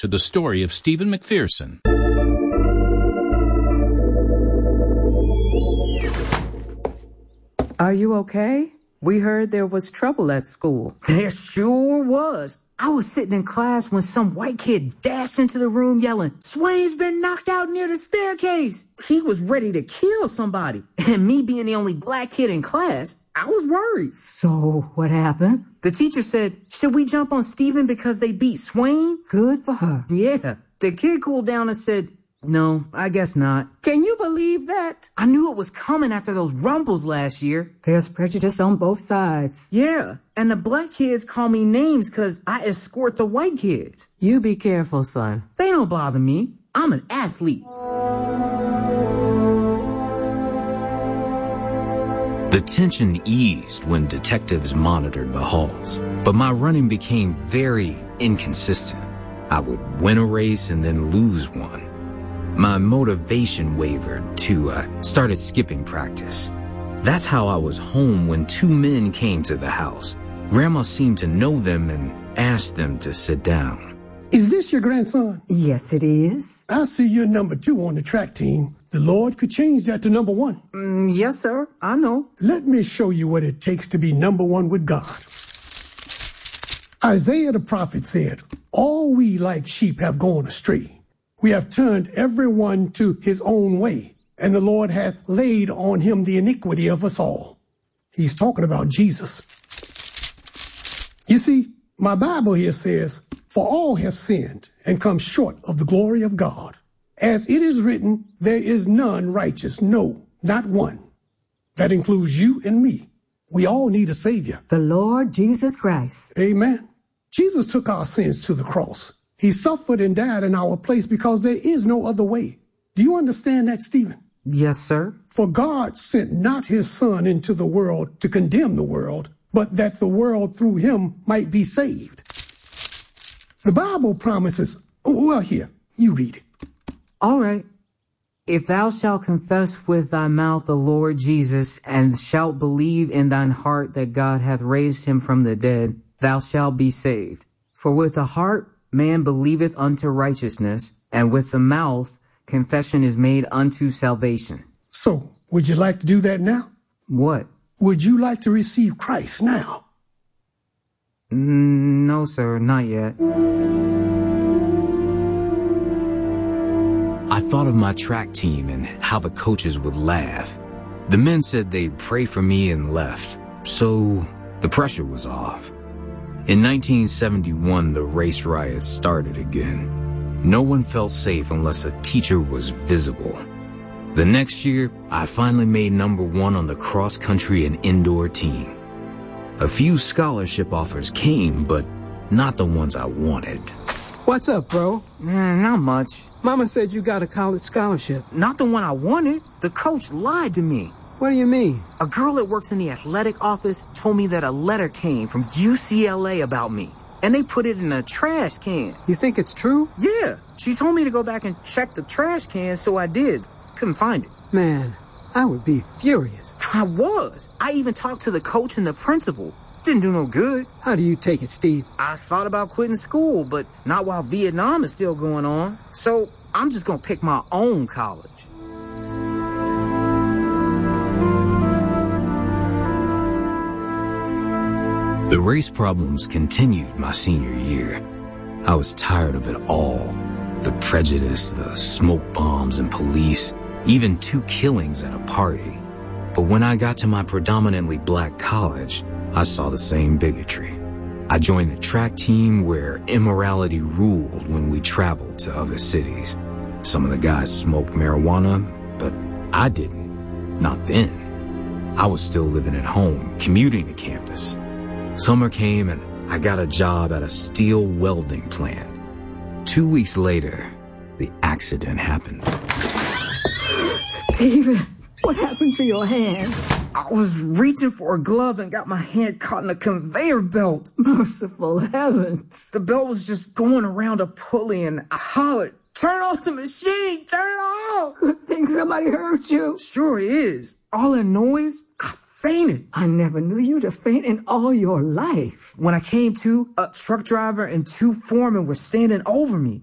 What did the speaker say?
to the story of Stephen McPherson. Are you okay? We heard there was trouble at school. There sure was. I was sitting in class when some white kid dashed into the room yelling, "Swain's been knocked out near the staircase." He was ready to kill somebody. And me being the only black kid in class, I was worried. So, what happened? The teacher said, "Should we jump on Stephen because they beat Swain?" Good for her. Yeah. The kid cooled down and said, "No, I guess not." Can you believe that? I knew it was coming after those rumbles last year. There's prejudice on both sides. Yeah, and the black kids call me names because I escort the white kids. You be careful, son. They don't bother me. I'm an athlete. The tension eased when detectives monitored the halls, but my running became very inconsistent. I would win a race and then lose one. My motivation wavered too. I started skipping practice. That's how I was home when two men came to the house. Grandma seemed to know them and asked them to sit down. Is this your grandson? Yes, it is. I see you're number 2 on the track team. The Lord could change that to number 1. Yes, sir. I know. Let me show you what it takes to be number 1 with God. Isaiah the prophet said, "All we like sheep have gone astray. We have turned everyone to his own way, and the Lord hath laid on him the iniquity of us all." He's talking about Jesus. You see, my Bible here says, "For all have sinned and come short of the glory of God. As it is written, there is none righteous, no, not one." That includes you and me. We all need a Savior. The Lord Jesus Christ. Amen. Jesus took our sins to the cross. He suffered and died in our place because there is no other way. Do you understand that, Stephen? Yes, sir. For God sent not his Son into the world to condemn the world, but that the world through him might be saved. The Bible promises, well, here, you read it. All right. "If thou shalt confess with thy mouth the Lord Jesus, and shalt believe in thine heart that God hath raised him from the dead, thou shalt be saved. For with the heart man believeth unto righteousness, and with the mouth confession is made unto salvation." So, would you like to do that now? What? Would you like to receive Christ now? No, sir, not yet. I thought of my track team and how the coaches would laugh. The men said they'd pray for me and left, so the pressure was off. In 1971, the race riots started again. No one felt safe unless a teacher was visible. The next year, I finally made number 1 on the cross-country and indoor team. A few scholarship offers came, but not the ones I wanted. What's up, bro? Not much. Mama said you got a college scholarship. Not the one I wanted. The coach lied to me. What do you mean? A girl that works in the athletic office told me that a letter came from UCLA about me, and they put it in a trash can. You think it's true? Yeah. She told me to go back and check the trash can, so I did. Couldn't find it. Man, I would be furious. I was. I even talked to the coach and the principal. Didn't do no good. How do you take it, Steve? I thought about quitting school, but not while Vietnam is still going on. So I'm just gonna pick my own college. The race problems continued my senior year. I was tired of it all. The prejudice, the smoke bombs and police, even 2 killings at a party. But when I got to my predominantly black college, I saw the same bigotry. I joined the track team where immorality ruled when we traveled to other cities. Some of the guys smoked marijuana, but I didn't. Not then. I was still living at home, commuting to campus. Summer came and I got a job at a steel welding plant. 2 weeks later, the accident happened. Stephen, what happened to your hand? I was reaching for a glove and got my hand caught in a conveyor belt. Merciful heavens. The belt was just going around a pulley and I hollered, "Turn off the machine! Turn it off!" Good thing somebody hurt you. Sure is. All that noise, I fainted. I never knew you to faint in all your life. When I came to, a truck driver and 2 foremen were standing over me.